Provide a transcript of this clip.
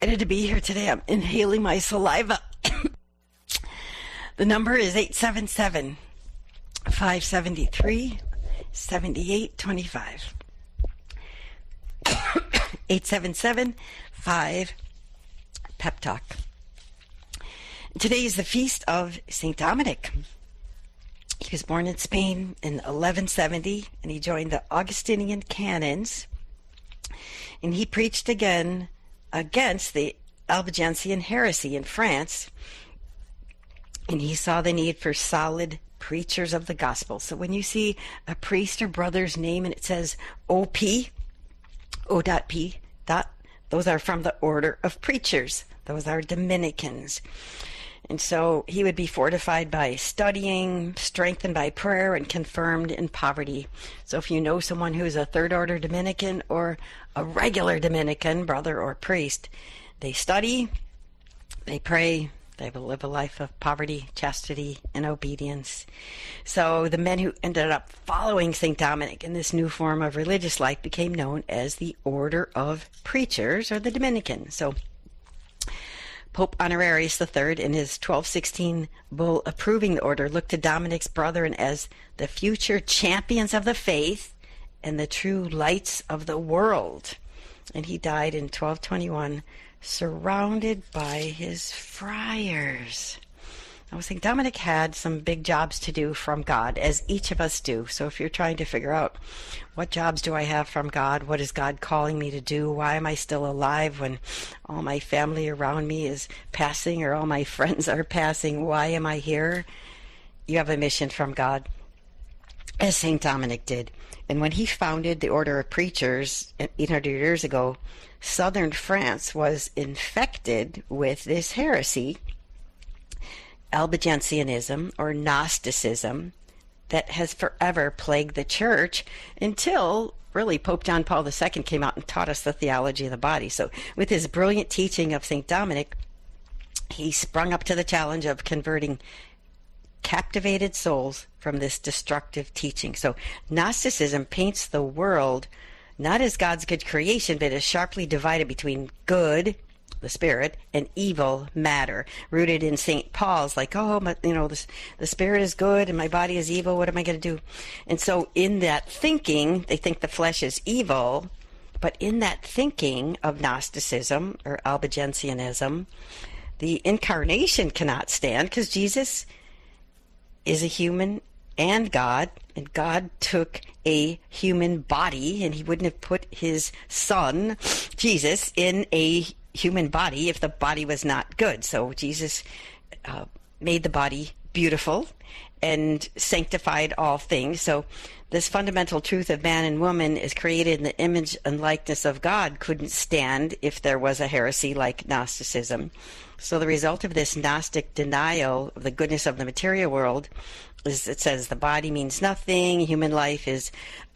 excited to be here today. I'm inhaling my saliva. The number is 877-573-7825. 877-5-PEP-TALK. Today is the feast of St. Dominic. He was born in Spain in 1170, and he joined the Augustinian canons, and he preached again against the Albigensian heresy in France, and he saw the need for solid preachers of the gospel. So when you see a priest or brother's name and it says O.P., O.P., those are from the order of preachers. Those are Dominicans. And so he would be fortified by studying, strengthened by prayer, and confirmed in poverty. So if you know someone who's a third order Dominican or a regular Dominican, brother or priest, they study, they pray, they will live a life of poverty, chastity, and obedience. So the men who ended up following St. Dominic in this new form of religious life became known as the Order of Preachers, or the Dominicans. So Pope Honorius III, in his 1216 bull approving the order, looked to Dominic's brethren as the future champions of the faith and the true lights of the world. And he died in 1221, surrounded by his friars. Now, St. Dominic had some big jobs to do from God, as each of us do. So if you're trying to figure out, what jobs do I have from God? What is God calling me to do? Why am I still alive when all my family around me is passing, or all my friends are passing? Why am I here? You have a mission from God, as St. Dominic did. And when he founded the Order of Preachers 800 years ago, southern France was infected with this heresy, Albigensianism, or Gnosticism, that has forever plagued the church until really Pope John Paul II came out and taught us the theology of the body. So with his brilliant teaching of St. Dominic, he sprung up to the challenge of converting captivated souls from this destructive teaching. So Gnosticism paints the world not as God's good creation, but as sharply divided between good, the spirit, and evil, matter, rooted in St. Paul's, like, the spirit is good and my body is evil, what am I going to do? And so in that thinking, they think the flesh is evil, but in that thinking of Gnosticism, or Albigensianism, the incarnation cannot stand, because Jesus is a human and God took a human body, and he wouldn't have put his son, Jesus, in a human body if the body was not good. So Jesus made the body beautiful and sanctified all things. So this fundamental truth of man and woman is created in the image and likeness of God couldn't stand if there was a heresy like Gnosticism. So the result of this Gnostic denial of the goodness of the material world is, it says the body means nothing, human life is